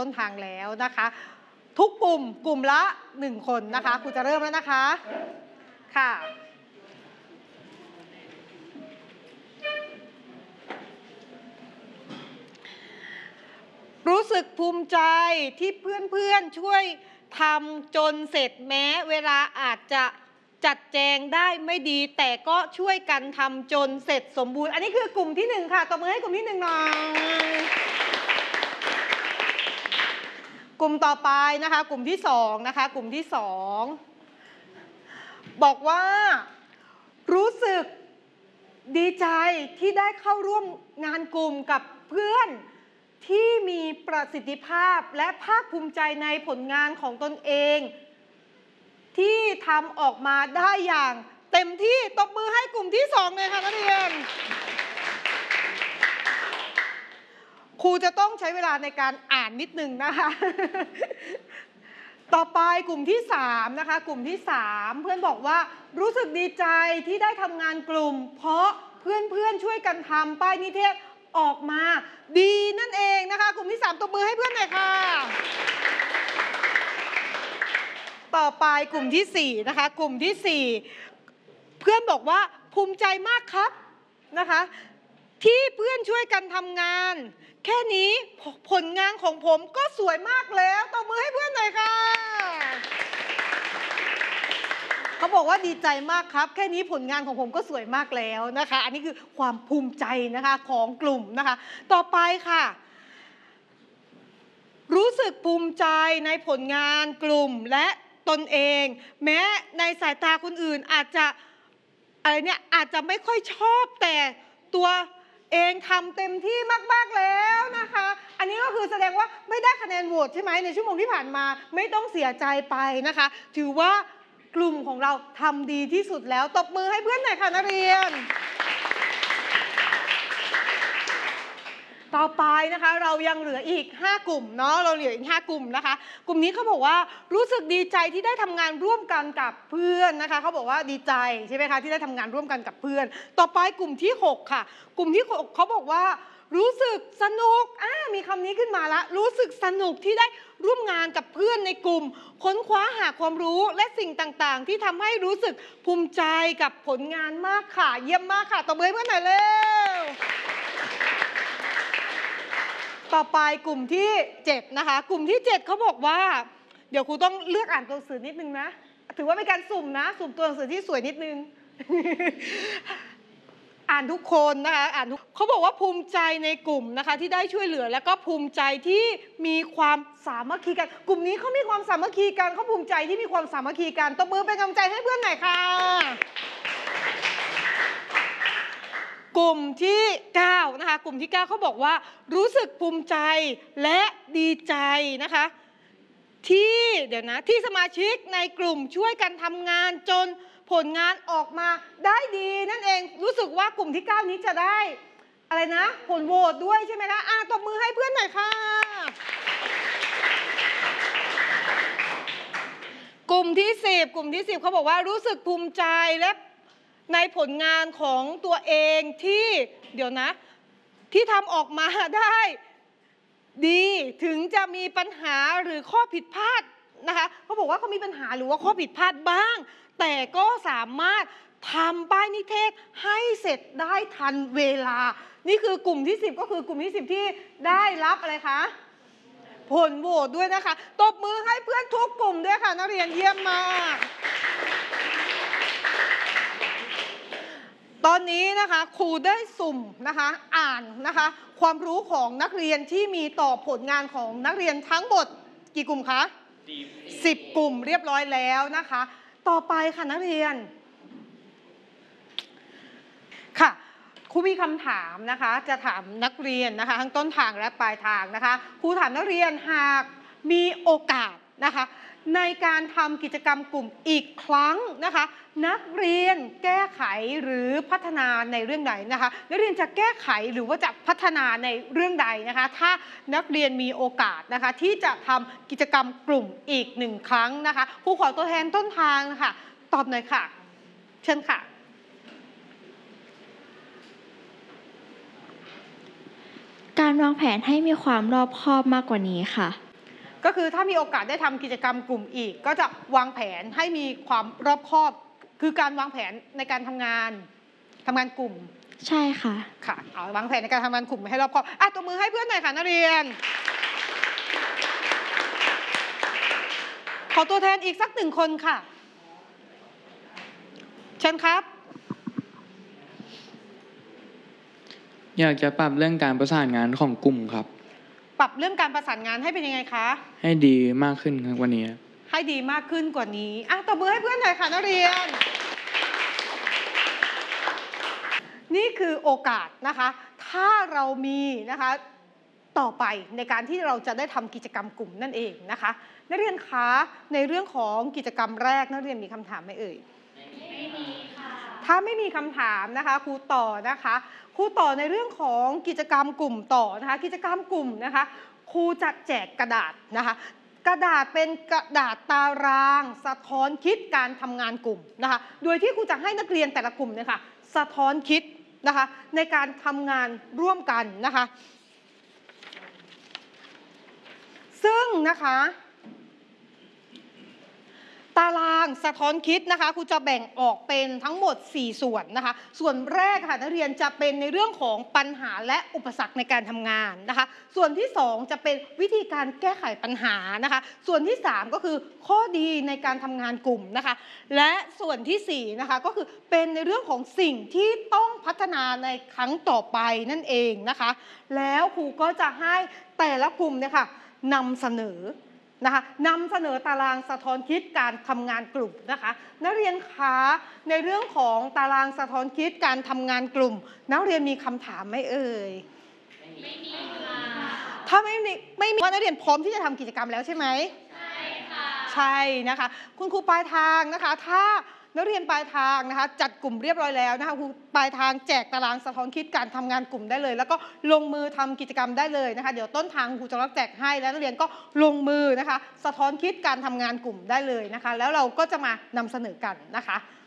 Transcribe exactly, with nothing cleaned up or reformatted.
ต้นทางแล้วนะคะทุกกลุ่มกลุ่มละหนึ่งคนนะคะครูจะเริ่มแล้วนะคะค่ะรู้สึกภูมิใจที่เพื่อนๆช่วยทำจนเสร็จแม้เวลาอาจจะจัดแจงได้ไม่ดีแต่ก็ช่วยกันทำจนเสร็จสมบูรณ์อันนี้คือกลุ่มที่หนึ่งค่ะตบมือให้กลุ่มที่หนึ่งหน่อยกลุ่มต่อไปนะคะกลุ่มที่สองนะคะกลุ่มที่สองบอกว่ารู้สึกดีใจที่ได้เข้าร่วมงานกลุ่มกับเพื่อนที่มีประสิทธิภาพและภาคภูมิใจในผลงานของตนเองที่ทำออกมาได้อย่างเต็มที่ตบมือให้กลุ่มที่สองเลยค่ะนักเรียนครูจะต้องใช้เวลาในการอ่านนิดนึงนะคะต่อไปกลุ่มที่สามนะคะกลุ่มที่สามเพื่อนบอกว่ารู้สึกดีใจที่ได้ทำงานกลุ่มเพราะเพื่อนๆช่วยกันทำป้ายนิเทศออกมาดีนั่นเองนะคะกลุ่มที่สามตบมือให้เพื่อนหน่อยค่ะต่อไปกลุ่มที่สี่นะคะกลุ่มที่สี่เพื่อนบอกว่าภูมิใจมากครับนะคะที่เพื่อนช่วยกันทำงานแค่นี้ผลงานของผมก็สวยมากแล้วตบมือให้เพื่อนหน่อยค่ะเขาบอกว่าดีใจมากครับแค่นี้ผลงานของผมก็สวยมากแล้วนะคะอันนี้คือความภูมิใจนะคะของกลุ่มนะคะต่อไปค่ะรู้สึกภูมิใจในผลงานกลุ่มและตนเองแม้ในสายตาคนอื่นอาจจะอะไรเนี่ยอาจจะไม่ค่อยชอบแต่ตัวเองทำเต็มที่มากๆแล้วนะคะอันนี้ก็คือแสดงว่าไม่ได้คะแนนโหวตใช่ไหมในชั่วโมงที่ผ่านมาไม่ต้องเสียใจไปนะคะถือว่ากลุ่มของเราทำดีที่สุดแล้วตบมือให้เพื่อนหน่อยค่ะนักเรียนต่อไปนะคะเรายังเหลืออีกห้ากลุ่มเนาะเราเหลืออีกห้ากลุ่มนะคะกลุ่มนี้เขาบอกว่ารู้สึกดีใจที่ได้ทำงานร่วมกันกับเพื่อนนะคะเขาบอกว่าดีใจใช่ไหมคะที่ได้ทำงานร่วมกันกับเพื่อนต่อไปกลุ่มที่หกค่ะกลุ่มที่หกเขาบอกว่ารู้สึกสนุกอ่ามีคำนี้ขึ้นมาละรู้สึกสนุกที่ได้ร่วมงานกับเพื่อนในกลุ่มค้นคว้าหาความรู้และสิ่งต่างๆที่ทำให้รู้สึกภูมิใจกับผลงานมากค่ะเยี่ยมมากค่ะตบมือให้เพื่อนหน่อยเร็วต่อไปกลุ่มที่เจ็ดนะคะกลุ่มที่เจ็ดเขาบอกว่าเดี๋ยวครูต้องเลือกอ่านตัวหนังสือนิดนึงนะถือว่าเป็นการสุ่มนะสุ่มตัวหนังสือที่สวยนิดนึง อ่านทุกคนนะคะอ่านทุกเขาบอกว่าภูมิใจในกลุ่มนะคะที่ได้ช่วยเหลือแล้วก็ภูมิใจที่มีความสามัคคีกันกลุ่มนี้เขามีความสามัคคีกันเขาภูมิใจที่มีความสามัคคีกันตบมือเป็นกำลังใจให้เพื่อนหน่อยค่ะกลุ่มที่เก้านะคะกลุ่มที่เก้าเขาบอกว่ารู้สึกภูมิใจและดีใจนะคะที่เดี๋ยวนะที่สมาชิกในกลุ่มช่วยกันทำงานจนผลงานออกมาได้ดีนั่นเองรู้สึกว่ากลุ่มที่เก้านี้จะได้อะไรนะผลโหวตด้วยใช่ไหมคะอ่ะตบมือให้เพื่อนหน่อยค่ะกลุ่มที่สิบกลุ่มที่สิบเขาบอกว่ารู้สึกภูมิใจและในผลงานของตัวเองที่เดี๋ยวนะที่ทำออกมาได้ดีถึงจะมีปัญหาหรือข้อผิดพลาดนะคะเขาบอกว่าเขามีปัญหาหรือว่าข้อผิดพลาดบ้างแต่ก็สามารถทำป้ายนิเทศให้เสร็จได้ทันเวลานี่คือกลุ่มที่สิบก็คือกลุ่มที่สิบที่ได้รับอะไรคะผลโหวตด้วยนะคะตบมือให้เพื่อนทุกกลุ่มด้วยค่ะนักเรียนเยี่ยมมากตอนนี้นะคะครูได้สุ่มนะคะอ่านนะคะความรู้ของนักเรียนที่มีต่อผลงานของนักเรียนทั้งหมดกี่กลุ่มคะสิบกลุ่มเรียบร้อยแล้วนะคะต่อไปค่ะนักเรียนค่ะครูมีคำถามนะคะจะถามนักเรียนนะคะทั้งต้นทางและปลายทางนะคะครูถามนักเรียนหากมีโอกาสนะคะในการทำกิจกรรมกลุ่มอีกครั้งนะคะนักเรียนแก้ไขหรือพัฒนาในเรื่องใดนะคะนักเรียนจะแก้ไขหรือว่าจะพัฒนาในเรื่องใดนะคะถ้านักเรียนมีโอกาสนะคะที่จะทำกิจกรรมกลุ่มอีกหนึ่งครั้งนะคะครูขอตัวแทนต้นทางนะคะตอบหน่อยค่ะเชิญค่ะการวางแผนให้มีความรอบคอบมากกว่านี้ค่ะก็คือถ้ามีโอกาสได้ทำกิจกรรมกลุ่มอีกก็จะวางแผนให้มีความรอบคอบคือการวางแผนในการทำงานทำงานกลุ่มใช่ค่ะค่ะเอาวางแผนในการทำงานกลุ่มให้รอบคอบอ่ะตัวมือให้เพื่อนหน่อยค่ะนักเรียนขอตัวแทนอีกสักหนึ่งคนค่ะเชิญครับอยากจะปรับเรื่องการประสานงานของกลุ่มครับปรับเรื่องการประสานงานให้เป็นยังไงคะให้ดีมากขึ้นครับวันนี้ให้ดีมากขึ้นกว่านี้อ่ะตบมือให้เพื่อนหน่อยค่ะนักเรียนนี่คือโอกาสนะคะถ้าเรามีนะคะต่อไปในการที่เราจะได้ทำกิจกรรมกลุ่มนั่นเองนะคะนักเรียนคะในเรื่องของกิจกรรมแรกนักเรียนมีคำถามไหมเอ่ยไม่มีค่ะถ้าไม่มีคำถามนะคะครูต่อนะคะครูต่อในเรื่องของกิจกรรมกลุ่มต่อนะคะกิจกรรมกลุ่มนะคะครูจะแจกกระดาษนะคะกระดาษเป็นกระดาษตารางสะท้อนคิดการทำงานกลุ่มนะคะโดยที่ครูจะให้นักเรียนแต่ละกลุ่มเนี่ยค่ะสะท้อนคิดนะคะในการทำงานร่วมกันนะคะซึ่งนะคะตารางสะท้อนคิดนะคะครูจะแบ่งออกเป็นทั้งหมดสี่ส่วนนะคะส่วนแรกค่ะนักเรียนจะเป็นในเรื่องของปัญหาและอุปสรรคในการทำงานนะคะส่วนที่สองจะเป็นวิธีการแก้ไขปัญหานะคะส่วนที่สามก็คือข้อดีในการทำงานกลุ่มนะคะและส่วนที่สี่นะคะก็คือเป็นในเรื่องของสิ่งที่ต้องพัฒนาในครั้งต่อไปนั่นเองนะคะแล้วครูก็จะให้แต่ละกลุ่มเนี่ยค่ะนำเสนอนะคะนำเสนอตารางสะท้อนคิดการทำงานกลุ่มนะคะนักเรียนคะในเรื่องของตารางสะท้อนคิดการทำงานกลุ่มนักเรียนมีคำถามไหมเอ่ยไม่มีค่ะถ้าไม่มีไม่มีว่านักเรียนพร้อมที่จะทำกิจกรรมแล้วใช่ไหมใช่ค่ะใช่นะคะคุณครูปลายทางนะคะถ้านักเรียนปลายทางนะคะจัดกลุ่มเรียบร้อยแล้วนะคะครูปลายทางแจกตารางสะท้อนคิดการทำงานกลุ่มได้เลยแล้วก็ลงมือทำกิจกรรมได้เลยนะคะเดี๋ยวต้นทางครูจะรับแจกให้แล้วนักเรียนก็ลงมือนะคะสะท้อนคิดการทำงานกลุ่มได้เลยนะคะแล้วเราก็จะมานำเสนอกันนะคะ